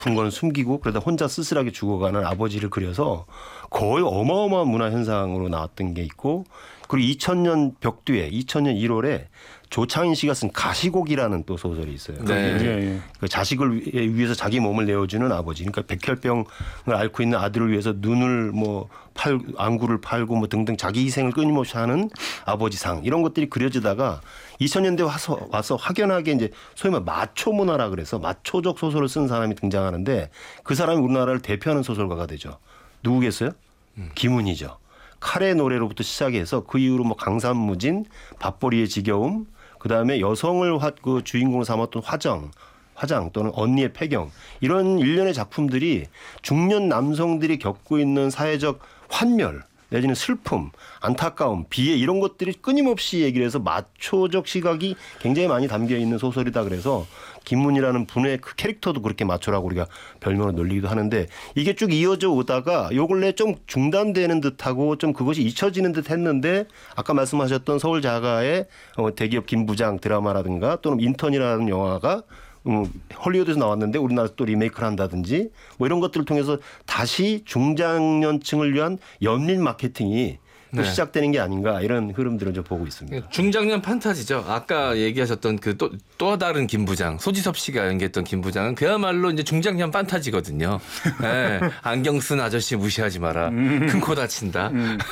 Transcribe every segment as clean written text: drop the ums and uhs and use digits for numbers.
푼 건 숨기고 그러다 혼자 쓸쓸하게 죽어가는 아버지를 그려서 거의 어마어마한 문화 현상으로 나왔던 게 있고, 그리고 2000년 벽두에 2000년 1월에 조창인 씨가 쓴 가시곡이라는 또 소설이 있어요. 네. 그 자식을 위해서 자기 몸을 내어주는 아버지. 그러니까 백혈병을 앓고 있는 아들을 위해서 눈을 뭐 안구를 팔고 뭐 등등 자기 희생을 끊임없이 하는 아버지상, 이런 것들이 그려지다가 2000년대 와서 확연하게 이제 소위 말 마초 문화라 그래서 마초적 소설을 쓴 사람이 등장하는데, 그 사람이 우리나라를 대표하는 소설가가 되죠. 누구겠어요? 김훈이죠. 칼의 노래로부터 시작해서 그 이후로 뭐 강산무진, 밥벌이의 지겨움, 그다음에 여성을 그 주인공으로 삼았던 화장 또는 언니의 폐경, 이런 일련의 작품들이 중년 남성들이 겪고 있는 사회적 환멸 내지는 슬픔, 안타까움, 비애, 이런 것들이 끊임없이 얘기를 해서 마초적 시각이 굉장히 많이 담겨 있는 소설이다. 그래서 김문이라는 분의 그 캐릭터도 그렇게 마초라고 우리가 별명으로 놀리기도 하는데, 이게 쭉 이어져 오다가 요 근래 좀 중단되는 듯하고 좀 그것이 잊혀지는 듯 했는데, 아까 말씀하셨던 서울 자가의 대기업 김부장 드라마라든가 또는 인턴이라는 영화가 헐리우드에서 나왔는데 우리나라 또 리메이크를 한다든지 뭐 이런 것들을 통해서 다시 중장년층을 위한 연민 마케팅이 또 시작되는 게 아닌가, 이런 흐름들을 좀 보고 있습니다. 중장년 판타지죠. 아까 얘기하셨던 그 또 다른 김부장, 소지섭 씨가 연기했던 김부장은 그야말로 이제 중장년 판타지거든요. 네. 안경 쓴 아저씨 무시하지 마라. 큰 코 다친다.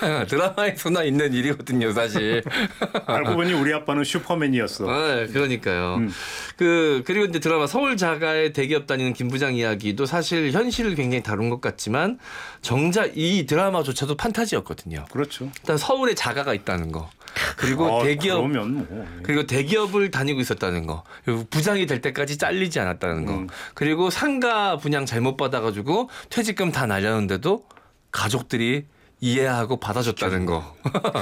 드라마에서나 있는 일이거든요, 사실. 알고 보니 우리 아빠는 슈퍼맨이었어. 네, 그러니까요. 그리고 이제 드라마 서울 자가의 대기업 다니는 김부장 이야기도 사실 현실을 굉장히 다룬 것 같지만 정작 이 드라마조차도 판타지였거든요. 그렇죠. 일단 서울에 자가가 있다는 거. 그리고 대기업, 그러면 뭐. 그리고 대기업을 다니고 있었다는 거. 그리고 부장이 될 때까지 잘리지 않았다는 거. 그리고 상가 분양 잘못 받아가지고 퇴직금 다 날렸는데도 가족들이 이해하고 받아줬다는 거.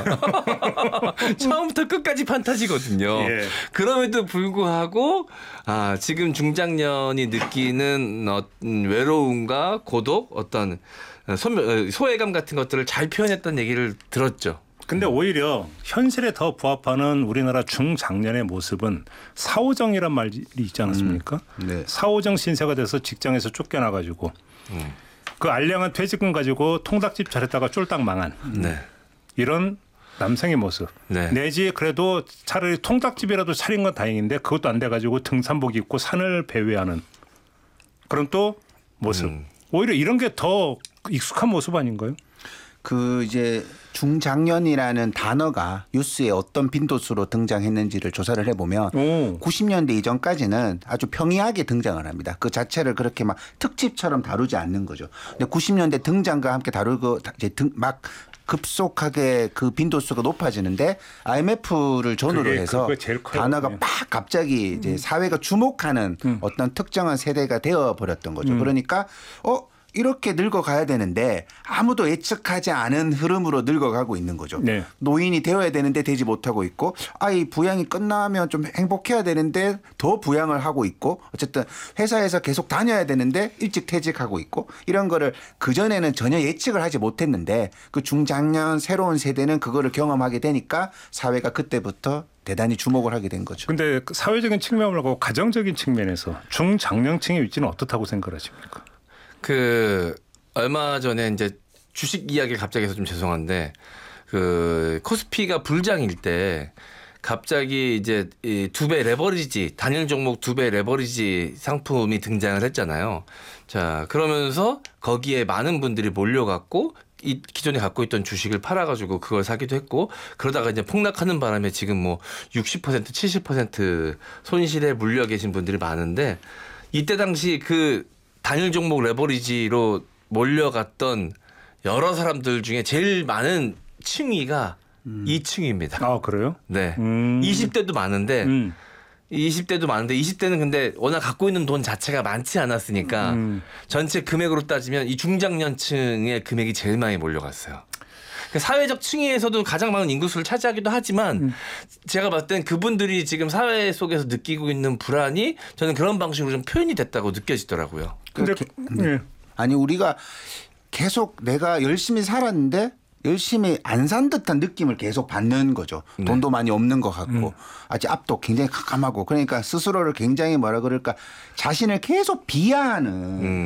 처음부터 끝까지 판타지거든요. 예. 그럼에도 불구하고 지금 중장년이 느끼는 외로움과 고독, 어떤 소외감 같은 것들을 잘 표현했던 얘기를 들었죠. 근데 오히려 현실에 더 부합하는 우리나라 중장년의 모습은 사오정이란 말이 있지 않았습니까? 네. 사오정 신세가 돼서 직장에서 쫓겨나가지고 그 알량한 퇴직금 가지고 통닭집 차렸다가 쫄딱 망한 이런 남성의 모습. 내지 그래도 차라리 통닭집이라도 차린 건 다행인데 그것도 안 돼가지고 등산복 입고 산을 배회하는 그런 또 모습. 오히려 이런 게 더 익숙한 모습 아닌가요? 그 이제 중장년이라는 단어가 뉴스에 어떤 빈도수로 등장했는지를 조사를 해보면 90년대 이전까지는 아주 평이하게 등장을 합니다. 그 자체를 그렇게 막 특집처럼 다루지 않는 거죠. 근데 90년대 등장과 함께 다루고 이제 막 급속하게 그 빈도수가 높아지는데 IMF를 전후로 해서 단어가 막 갑자기 이제 사회가 주목하는 어떤 특정한 세대가 되어 버렸던 거죠. 그러니까 이렇게 늙어가야 되는데 아무도 예측하지 않은 흐름으로 늙어가고 있는 거죠. 네. 노인이 되어야 되는데 되지 못하고 있고, 아이 부양이 끝나면 좀 행복해야 되는데 더 부양을 하고 있고, 어쨌든 회사에서 계속 다녀야 되는데 일찍 퇴직하고 있고, 이런 거를 그전에는 전혀 예측을 하지 못했는데 그 중장년 새로운 세대는 그거를 경험하게 되니까 사회가 그때부터 대단히 주목을 하게 된 거죠. 근데 사회적인 측면 말고 가정적인 측면에서 중장년층의 위치는 어떻다고 생각하십니까? 얼마 전에 이제 주식 이야기를 갑자기 해서 좀 죄송한데, 코스피가 불장일 때 갑자기 이제 이 2배 레버리지, 단일 종목 2배 레버리지 상품이 등장을 했잖아요. 자, 그러면서 거기에 많은 분들이 몰려갔고, 이 기존에 갖고 있던 주식을 팔아가지고 그걸 사기도 했고, 그러다가 이제 폭락하는 바람에 지금 뭐 60%, 70% 손실에 물려 계신 분들이 많은데, 이때 당시 그 단일 종목 레버리지로 몰려갔던 여러 사람들 중에 제일 많은 층위가 2층입니다. 아, 그래요? 네. 20대도 많은데 20대는 근데 워낙 갖고 있는 돈 자체가 많지 않았으니까 전체 금액으로 따지면 이 중장년층의 금액이 제일 많이 몰려갔어요. 사회적 층위에서도 가장 많은 인구수를 차지하기도 하지만 제가 봤을 땐 그분들이 지금 사회 속에서 느끼고 있는 불안이 저는 그런 방식으로 좀 표현이 됐다고 느껴지더라고요. 근데 아니 우리가 계속 내가 열심히 살았는데 열심히 안 산 듯한 느낌을 계속 받는 거죠. 돈도 많이 없는 것 같고 아직 앞도 굉장히 캄캄하고 그러니까 스스로를 굉장히 뭐라 그럴까 자신을 계속 비하하는